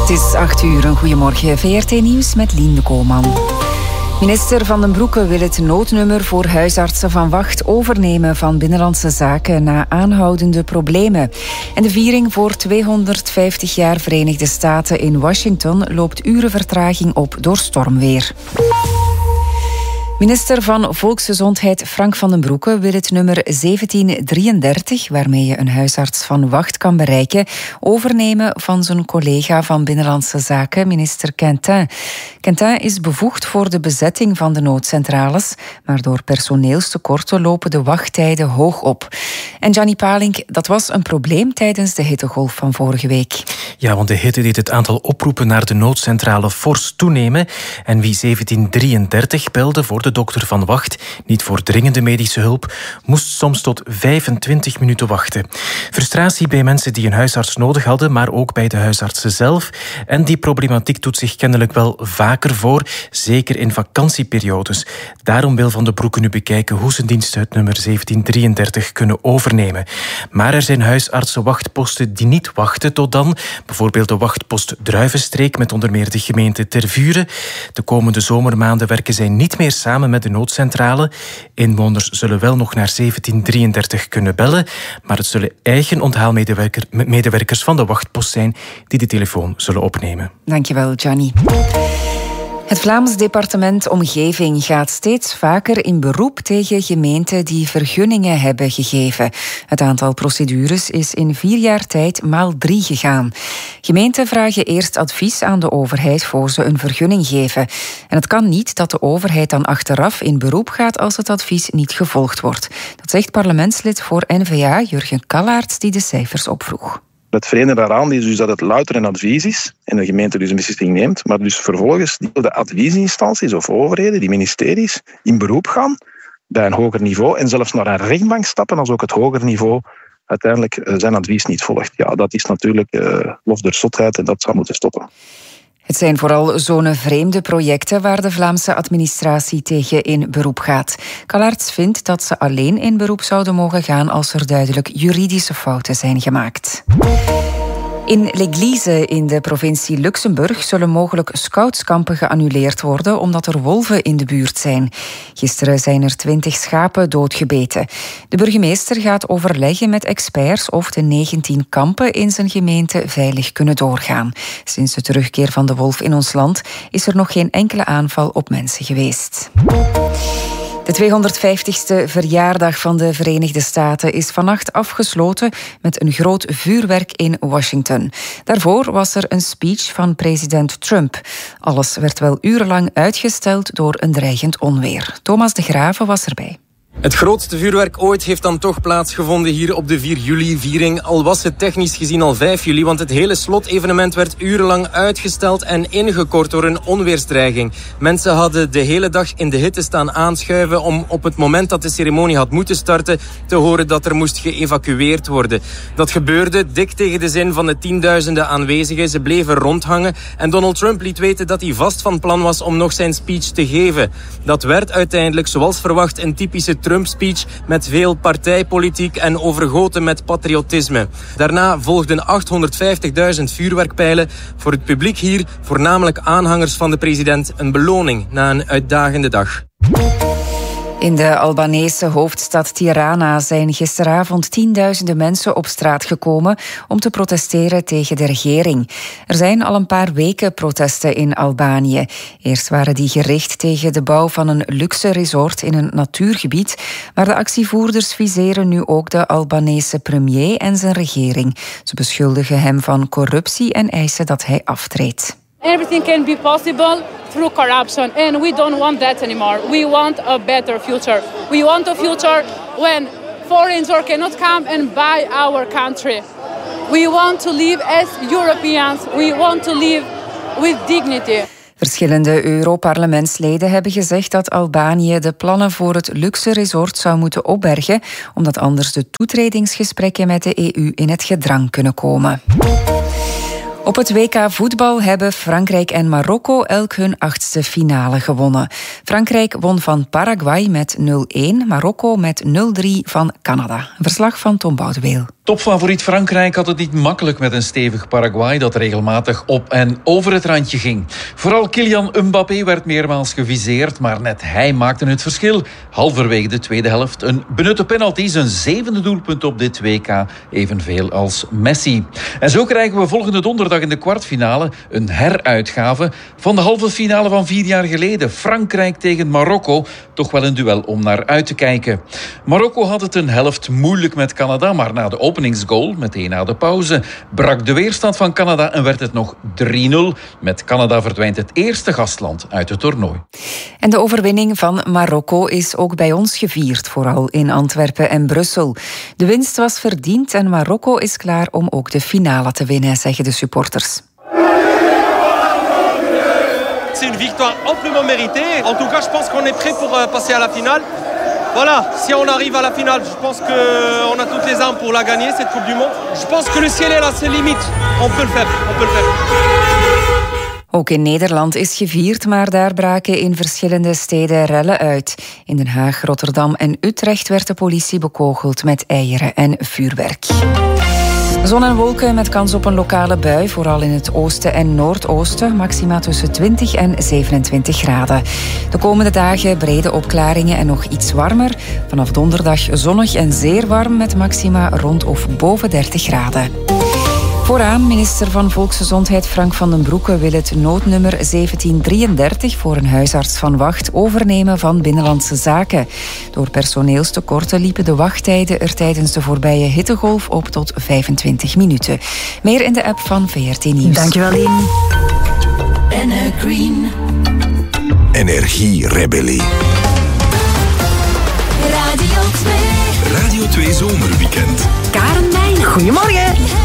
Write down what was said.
Het is 8:00, een goedemorgen. VRT Nieuws met Lien de Koolman. Minister Van den Broeke wil het noodnummer voor huisartsen van Wacht overnemen van Binnenlandse Zaken na aanhoudende problemen. En de viering voor 250 jaar Verenigde Staten in Washington loopt uren vertraging op door stormweer. Minister van Volksgezondheid Frank van den Broeke wil het nummer 1733, waarmee je een huisarts van Wacht kan bereiken, overnemen van zijn collega van Binnenlandse Zaken, minister Quentin. Quentin is bevoegd voor de bezetting van de noodcentrales, maar door personeelstekorten lopen de wachttijden hoog op. En Gianni Palink, dat was een probleem tijdens de hittegolf van vorige week. Ja, want de hitte deed het aantal oproepen naar de noodcentrale fors toenemen. En wie 1733 belde voor de dokter van Wacht, niet voor dringende medische hulp, moest soms tot 25 minuten wachten. Frustratie bij mensen die een huisarts nodig hadden, maar ook bij de huisartsen zelf. En die problematiek doet zich kennelijk wel vaker voor, zeker in vakantieperiodes. Daarom wil Van den Broeke nu bekijken hoe zijn diensten het nummer 1733 kunnen overnemen. Maar er zijn huisartsenwachtposten die niet wachten tot dan. Bijvoorbeeld de wachtpost Druivenstreek met onder meer de gemeente Tervuren. De komende zomermaanden werken zij niet meer samen met de noodcentrale. Inwoners zullen wel nog naar 1733 kunnen bellen, maar het zullen eigen onthaalmedewerkers van de wachtpost zijn die de telefoon zullen opnemen. Dankjewel, Gianni. Het Vlaams departement Omgeving gaat steeds vaker in beroep tegen gemeenten die vergunningen hebben gegeven. Het aantal procedures is in 4 jaar tijd maal 3 gegaan. Gemeenten vragen eerst advies aan de overheid voor ze een vergunning geven. En het kan niet dat de overheid dan achteraf in beroep gaat als het advies niet gevolgd wordt. Dat zegt parlementslid voor N-VA Jurgen Kallaerts, die de cijfers opvroeg. Het vreemde daaraan is dus dat het louter een advies is en de gemeente dus een beslissing neemt, maar dus vervolgens de adviesinstanties of overheden, die ministeries, in beroep gaan bij een hoger niveau en zelfs naar een rechtbank stappen als ook het hoger niveau uiteindelijk zijn advies niet volgt. Ja, dat is natuurlijk lof der zotheid en dat zou moeten stoppen. Het zijn vooral zo'n vreemde projecten waar de Vlaamse administratie tegen in beroep gaat. Kallaerts vindt dat ze alleen in beroep zouden mogen gaan als er duidelijk juridische fouten zijn gemaakt. In L'Église in de provincie Luxemburg zullen mogelijk scoutskampen geannuleerd worden omdat er wolven in de buurt zijn. Gisteren zijn er 20 schapen doodgebeten. De burgemeester gaat overleggen met experts of de 19 kampen in zijn gemeente veilig kunnen doorgaan. Sinds de terugkeer van de wolf in ons land is er nog geen enkele aanval op mensen geweest. De 250ste verjaardag van de Verenigde Staten is vannacht afgesloten met een groot vuurwerk in Washington. Daarvoor was er een speech van president Trump. Alles werd wel urenlang uitgesteld door een dreigend onweer. Thomas de Graven was erbij. Het grootste vuurwerk ooit heeft dan toch plaatsgevonden hier op de 4 juli-viering. Al was het technisch gezien al 5 juli, want het hele slotevenement werd urenlang uitgesteld en ingekort door een onweersdreiging. Mensen hadden de hele dag in de hitte staan aanschuiven om op het moment dat de ceremonie had moeten starten te horen dat er moest geëvacueerd worden. Dat gebeurde dik tegen de zin van de tienduizenden aanwezigen. Ze bleven rondhangen en Donald Trump liet weten dat hij vast van plan was om nog zijn speech te geven. Dat werd uiteindelijk, zoals verwacht, een typische Trump-speech met veel partijpolitiek en overgoten met patriotisme. Daarna volgden 850.000 vuurwerkpijlen. Voor het publiek hier, voornamelijk aanhangers van de president, een beloning na een uitdagende dag. In de Albanese hoofdstad Tirana zijn gisteravond tienduizenden mensen op straat gekomen om te protesteren tegen de regering. Er zijn al een paar weken protesten in Albanië. Eerst waren die gericht tegen de bouw van een luxe resort in een natuurgebied, maar de actievoerders viseren nu ook de Albanese premier en zijn regering. Ze beschuldigen hem van corruptie en eisen dat hij aftreedt. Everything can be possible through corruption, and we don't want that anymore. We want a better future. We want a future when foreigners cannot come and buy our country. We want to live as Europeans. We want to live with dignity. Verschillende Europarlementsleden hebben gezegd dat Albanië de plannen voor het luxe resort zou moeten opbergen, omdat anders de toetredingsgesprekken met de EU in het gedrang kunnen komen. Op het WK voetbal hebben Frankrijk en Marokko elk hun 8e finale gewonnen. Frankrijk won van Paraguay met 0-1, Marokko met 0-3 van Canada. Verslag van Tom Boudeweel. Topfavoriet Frankrijk had het niet makkelijk met een stevig Paraguay dat regelmatig op en over het randje ging. Vooral Kylian Mbappé werd meermaals geviseerd, maar net hij maakte het verschil. Halverwege de tweede helft een benutte penalty, zijn 7e doelpunt op dit WK, evenveel als Messi. En zo krijgen we volgende donderdag in de kwartfinale een heruitgave van de halve finale van 4 jaar geleden. Frankrijk tegen Marokko, toch wel een duel om naar uit te kijken. Marokko had het een helft moeilijk met Canada, maar na de openingsgoal, meteen na de pauze, brak de weerstand van Canada en werd het nog 3-0. Met Canada verdwijnt het eerste gastland uit het toernooi. En de overwinning van Marokko is ook bij ons gevierd, vooral in Antwerpen en Brussel. De winst was verdiend en Marokko is klaar om ook de finale te winnen, zeggen de supporters. C'est une victoire amplement méritée. En tout cas, je pense qu'on est prêt pour passer à la finale. Voilà, si on arrive à la finale, je pense qu'on a toutes les armes pour la gagner, cette Coupe du Monde. Je pense que le ciel est là, c'est limite. On peut le faire, on peut le faire. Ook in Nederland is gevierd, maar daar braken in verschillende steden rellen uit. In Den Haag, Rotterdam en Utrecht werd de politie bekogeld met eieren en vuurwerk. Zon en wolken met kans op een lokale bui, vooral in het oosten en noordoosten. Maxima tussen 20 en 27 graden. De komende dagen brede opklaringen en nog iets warmer. Vanaf donderdag zonnig en zeer warm met maxima rond of boven 30 graden. Vooraan, minister van Volksgezondheid Frank van den Broeke wil het noodnummer 1733 voor een huisarts van wacht overnemen van Binnenlandse Zaken. Door personeelstekorten liepen de wachttijden er tijdens de voorbije hittegolf op tot 25 minuten. Meer in de app van VRT Nieuws. Dankjewel, Lien. Green. Energierebellie. Radio 2. Radio 2 Zomerweekend. Karen Meijnen. Goedemorgen.